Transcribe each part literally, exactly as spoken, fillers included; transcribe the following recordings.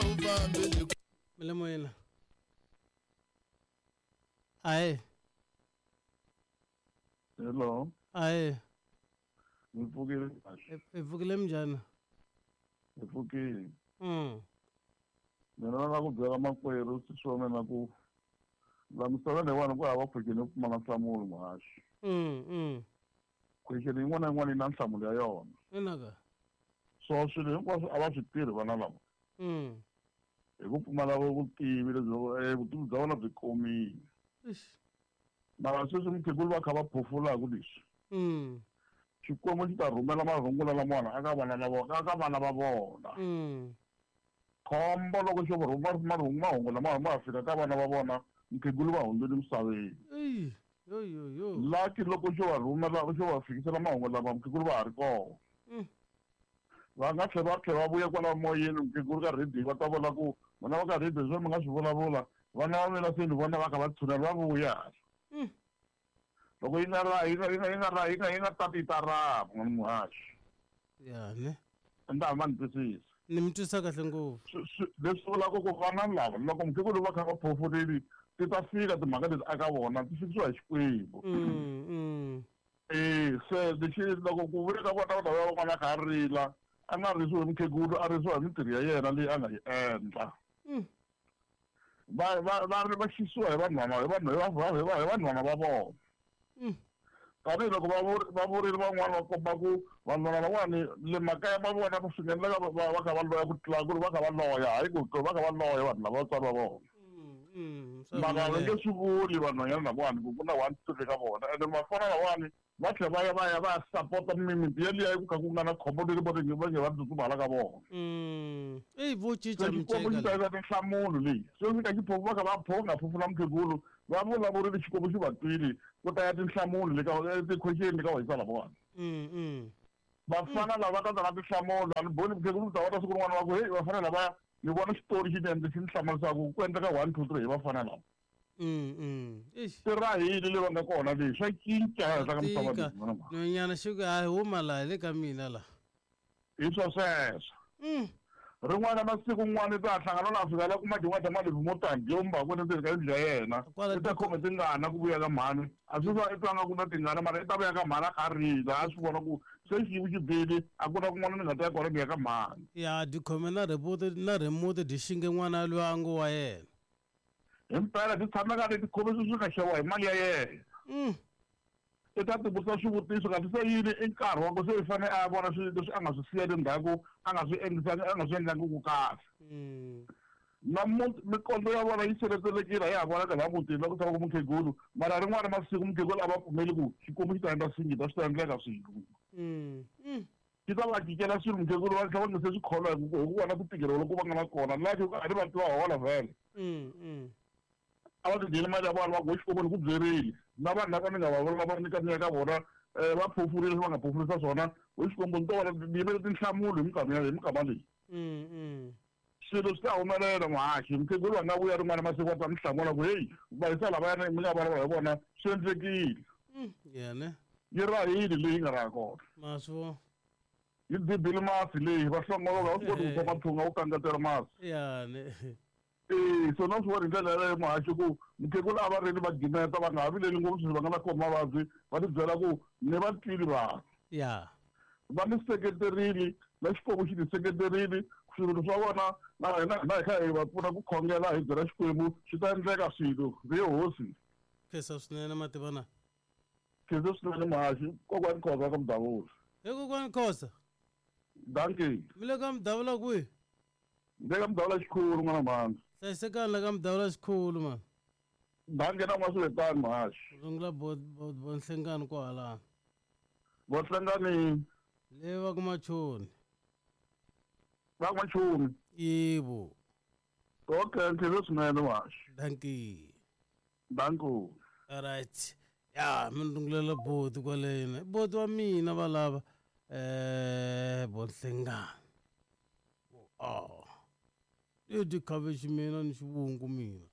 ufambile. Melemo yena. Aye. Hello. Aye. Ngivukile. Evukile njani? Ngivukile. Mm. Mina na ku byela makwerhu siswona na ku la misaveni wena ku hava fikini ku mana nhlamulo mhashi. Mm mm. Kwexeni yin'wana na yin'wana yi na nhlamulo ya yona. Enaka. So swilo hinkwaswo a va swi tirhi vana lava. Mm. Hi ku pfumala vutivi lebyi vutivi bya vona byi komile. Ish. Mara sweswi mukhegulu va kha va phofulaka leswi. Mm. Xikwembu xi ta rhumela marungula lamawani aka vana va vona aka vana va vona. Mm. Khombo loko xo rhuma marungu mahungu lama ma fika ka vana va vona mukhegulu va hundzile misaveni. Ey. Yo yo yo. Laki loko xo va rhumela xo va fikisela mahungu lama mukhegulu va ha ri kona. Mm. Va nga tlhela va tlhela va vuya kwala moyeni mukhegulu ka radio va ta vona ku vona va ka radio swo mi nga swi vulavula vana va mina se ni vona va kha va tshunela va vuya. Mm. Loko yi nga ra yi nga yi nga yi nga ra yi nga yi nga tati ta ra muhashi. Ya ne. Nda ma ntisisa. Ni mtwisa kahle ngopfu. Leswi vulaka ku vana lava loko mukhegulu va kha va phofuleli ti ta fika timhaka leti aka vona ti fikisiwa hi Xikwembu. Mm mm. Eh se lexi loko ku veka vona va va n'wana kha a rila a nga risiwi hi mukhegulu a risiwa hi mintirho ya yena leyi a nga yi endla. Mm. Va va va va xisiwa hi vanhu hi vanhu hi va hi vanhu va vona. Mm. Tanihiloko va va vurile van'wana va komba ku vanhu van'wani le makaya ma vona va swi endleka va va kha va loya ku tlula ku ri va kha va loya hayi ku va kha va loya vanhu lava vatswari va vona. Mara va nge swi vuli vanhwanyana lavawani ku ku na one two ka vona ende mafana lavawani va tlhela va ya va ya va ya sapota mimiti yeliya ku kha ku nga na khombo leri va nge va nge va tsutsumala ka vona. Eyi vo cinca minceka leyi. Xi ta tinhlamulo leyi so fika xiphofu va kha va phonga phofula mukhegulu va vulavurile Xikwembu xi va twile ku ta ya tinhlamulo le ka ti-question le ka wayisa lavawani. Vafana lava ka ta na tinhlamulo a ni boni mukhegulu ta vona siku rin'wana va ku heyi vafana lavaya ni vona xitori xi ni endle xi ni hlamurisaka ku endleka one two three hi vafana lava. Tirahile le va nga kona leswi swa cinca henhla ka misava leyi. Nhwanyana xi ku hayi huma laha le ka mina laha. Hi swo sweswo. Rin'wana masiku un'wana ta hlangana na fika la kuma tin'wana ta malebvu mo tani yo mba ku ndzeni ka yindlu ya yena i ta khome tingana ku vuya ka mhani a swi va i twanga ku na tingana mara i ta vuya ka mhani a kha rila a swi vona ku se xiyivi xi bile a ku na kun'wana ni nga ta ya kona ni ya ka mhani. Ya di khome na remote na remote di xinge n'wana loyi a ngo wa yena. Himpela ti tshama ka ti khome swi swi nga xewa hi mali ya yena. I ta ti vutisa swivutiso ka ti se yini i nkarhi wa ku se i fanele a vona swilo leswi a nga swi siyeli ndzhaku a nga swi endlisangi a nga swi endlangi ku kahle. Na mikondo ya vona yi seletelekile ya vona ka va mutini loko tshama ku mukhegulu mara rin'wana masiku mukhegulu a va pfumeli ku Xikwembu xi ta endla singita swi ta endleka swilo. Xi ta va cikela swilo mukhegulu va tlhela va nga se swi kholwa hi ku vona ku tikeriwa loko va nga na kona laki a ri va tiva hola vhele. A va ti dyeli mali ya vona va ku Xikwembu ni ku byerile na vanhu lava ni nga va vula va nyikaniya ka vona va phofurile va nga phofurisa swona hi Xikwembu ni to vona ni yimele tinhlamulo hi minkama hi minkama leyi. Swilo swi ta humelela muhaxi mukhegulu va nga vuya rin'wana masiku va ta ni hlamula ku heyi va yisa lavayana mi nga vulavula hi vona swi endlekile. Yi rahile leyi nga raha kona. Maswo. Yi dibile masi leyi va hlongoloka va swi koti ku khoma thunga wu kangatela masi. Yane. Eh so na swi vona hi ndlela yaleyo muhaxi ku mukhegulu a va rili va gimeta va nga ha vileli ngopfu swilo va nga na khoma mavabyi va ti byela ku ni va twile vanhu. Ya. Va ni seketerile na Xikwembu xi ti seketerile swilo swa vona na hina na hi kha hi va pfuna ku khongela hi byela Xikwembu swi ta endleka swilo ve hosi. Khensa swinene Mativana. Khensa swinene muhaxi kokwani Khoza ka Mudavula. He kokwani Khoza. Danke. Mi le ka Mudavula kwihi? Ni le ka Mudavula Xikhulu n'wana mhani. Hlayisekani la ka Mudavula Xikhulu mani. Danke na n'waswiletani muhaxi. Rungula Bonhlengani kwalano. Bonhlengani. Le va ku Machoni. Va ku Machoni. Yebo. Okay, khensa swinene muhaxi. Danke. Danko. Alright. Ya, mi rungulela boti kwaleni. Boti wa mina va lava eh Bonhlengani. Oh. Yo di khavichi mina ni xivungu mina.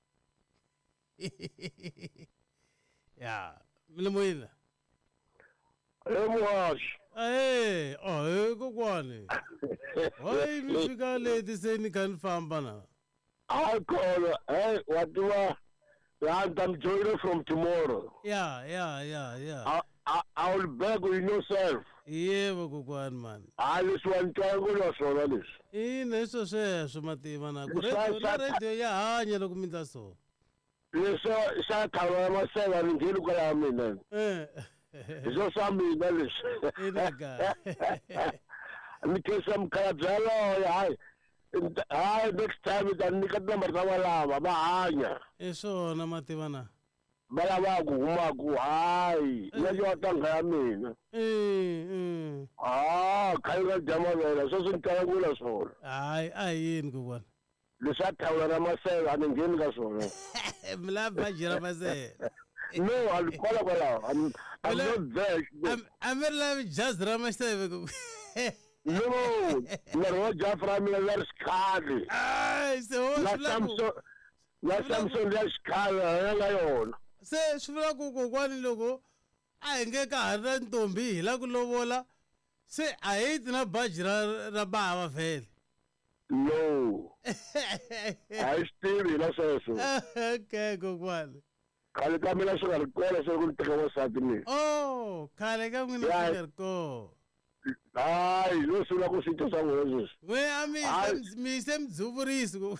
Ya, mi le moyeni. Eh muhaxi. Eh, oh, eh, kokwani. Why mi fika late se ni kan famba na? I call, hey, what do I? I'm joining from tomorrow. Yeah, yeah, yeah, yeah. I, I, I will beg with yourself. Yebo kokwani man. I just want to go to sola this. Ine so sweswo mativa na ku Sa- radio sa- na radio ya hanya loko mi ta so. Leswo sa thawa maseva ngili kwa la mina. Eh. Izo sa mina leswo. Inaga. Nikesa mkhaladzalo hayi. Hayi next time utanika number lava ba hanya. Eswona mativa na. Balava ku huma ku hayi. Leyo tanga ya mina. Eh, eh. Ah, khayika jamavela so sintala kula swona. Hayi ayini kokwani. Lesa thawa ra maseva ni ngeni ka swona. Mlapha jira mase. No, I'll call up. I'm, I'm Well, not there. I'm I'm like just ramashteve ko. No, no, Jafra Miller Scali. Ay, se ho La swila ku. Samson, la Samson la Scali, la yon. Se swila ku kokwani loko a hi nge ka ha ri na ntombi hi la ku lovola se a hi ti na baji ra ra bava vhele. No, I still la seso. Okay kokwani. Khale ka mina swi nga ri kona se ku ni teka wasati ni. Oh, khale ka n'wina Yeah. swi nga ri kona. Hayi, lo sula ku sitwa sa Moses. We a mi Hayi. se mi se mdzuvurisi ku.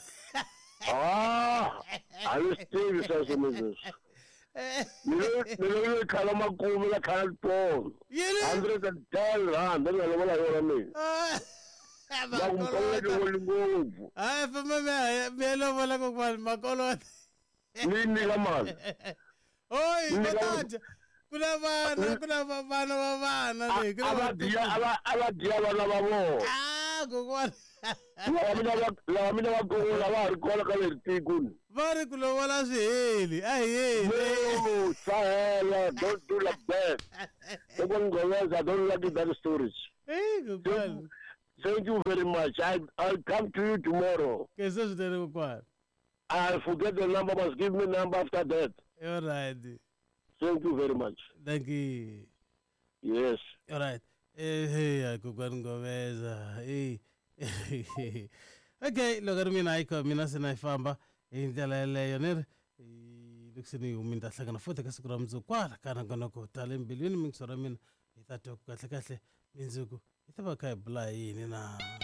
Ah, I still sa Moses. Milo milo khala makumu la khala pon. Yini? one hundred ten rand, ni la wala yona mina. Ah. La kumpola ke Makolota. woli ngovu. Ay, fama me me lovola kokwani makolota. Nini ka mali? Oi, Ni ka- mataja. Kuna vana, kuna vana va vana le. kuna Abadiya vatukulu. aba abadiya bana babo. Ah, kokwani. La mina ba la mina ba go la ba ri kola ka le tikuni. Va ri ku lovola swi heli. A hi heli. No, sahela, don't do like that. Don't go I don't like that stories. Eh, kokwani. Thank you very much. I I'll come to you tomorrow. Ke se swi tele kokwani. I forget the number, must give me number after that. All right. Thank you very much. Thank you. Yes. All right. Eh, hey, kokwani Ngobeza. Eh. Okay, loko ri mina ayikho mina se na ifamba hi ndlela yeleyo ni ri loko se ni humi ni ta hlangana futhi ka siku ra mundzuku kwala ka nongonoko tale mbilwini mingiso ra mina hi ta twa ku kahle kahle mindzuku hi ta va kha hi bula hi yini na